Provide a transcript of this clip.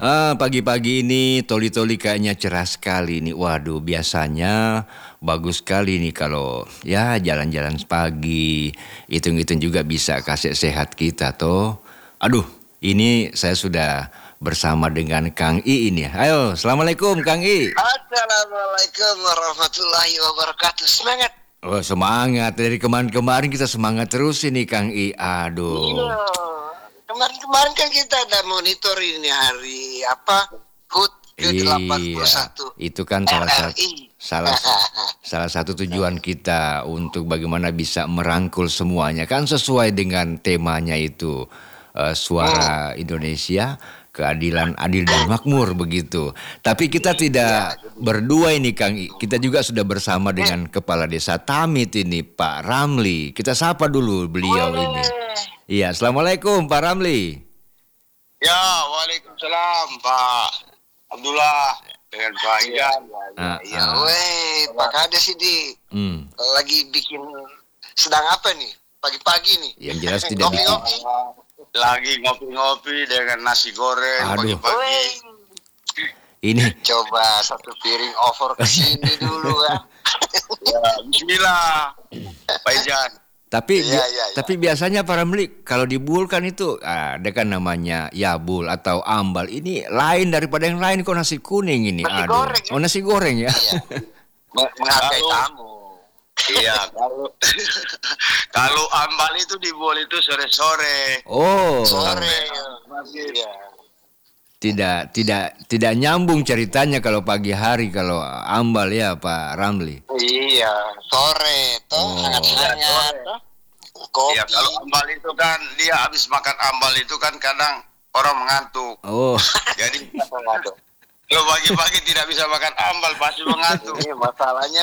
Pagi-pagi ini Toli-Toli kayaknya cerah sekali nih. Waduh, biasanya bagus sekali nih kalau ya jalan-jalan pagi. Hitung-hitung juga bisa kasih sehat kita toh. Aduh, ini saya sudah bersama dengan Kang I ini. Ayo, Assalamualaikum Kang I. Assalamualaikum warahmatullahi wabarakatuh. Semangat. Oh, semangat. Dari kemarin-kemarin kita semangat terus ini Kang I. Aduh. Iya. Kemarin kan kita ada monitor ini hari apa? HUT ke-81. Iya, itu kan RRI. salah satu tujuan kita untuk bagaimana bisa merangkul semuanya kan sesuai dengan temanya itu suara Indonesia, keadilan adil dan makmur begitu. Tapi kita tidak berdua ini Kang I. Kita juga sudah bersama dengan Kepala Desa Tamit ini Pak Ramli. Kita sapa dulu beliau ini. Iya, Assalamualaikum Pak Ramli. Ya, waalaikumsalam Pak Abdullah dengan Pak Idan. Ya, Pak Kades ini lagi bikin sedang apa nih? Pagi-pagi nih. Yang jelas tidak bikin. Lagi ngopi-ngopi dengan nasi goreng pagi-pagi. Ini coba satu piring over ke sini dulu ya. Ya, bismillah. Pak Ijan. Tapi biasanya para Ramli kalau dibul kan itu ada kan namanya yabul atau ambal. Ini lain daripada yang lain kok nasi kuning ini. Nasi goreng. Oh, nasi goreng ya. Iya. Menghargai tamu. Iya, kalau ambal itu dibul itu sore-sore. Oh. Sore. Iya. Tidak nyambung ceritanya kalau pagi hari kalau ambal ya Pak Ramli. Iya, sore toh hangat-hangat. Kopi. Ya, kalau ambal itu kan dia habis makan ambal itu kan kadang orang mengantuk. Oh. Jadi kalau pagi-pagi tidak bisa makan ambal pasti mengantuk. Masalahnya